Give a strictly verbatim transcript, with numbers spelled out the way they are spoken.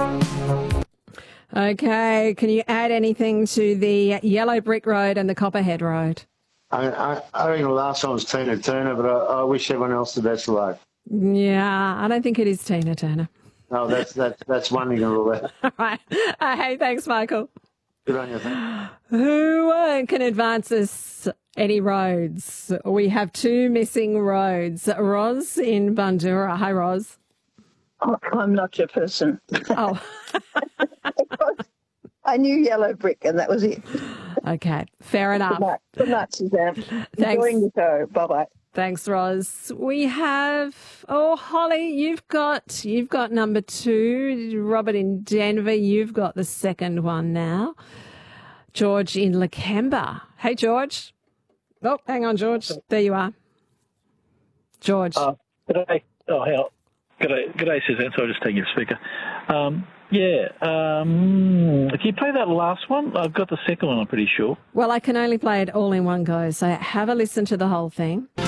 Okay, can you add anything to the Yellow Brick Road and the Copperhead Road? I, I, I reckon the last one was Tina Turner, but I, I wish everyone else the best of luck. Yeah, I don't think it is Tina Turner. No, that's that's that's one you can rule out. All right. Uh, hey, thanks, Michael. Good on you. Thanks. Who uh, can advance us any roads? We have two missing roads. Roz in Bundoora. Hi, Roz. Oh, I'm not your person. Oh. I knew Yellow Brick and that was it. Okay, fair enough. Good night, Good night Suzanne. Thanks. Enjoying the show. Bye-bye. Thanks, Roz. We have, oh, Holly, you've got, you've got number two. Robert in Denver, you've got the second one now. George in Lakemba. Hey, George. Oh, hang on, George. There you are. George. Uh, g'day. Oh, hell. G'day, g'day, Suzanne. So I'll just take your speaker. Um, yeah. Um, can you play that last one? I've got the second one, I'm pretty sure. Well, I can only play it all in one go, so have a listen to the whole thing.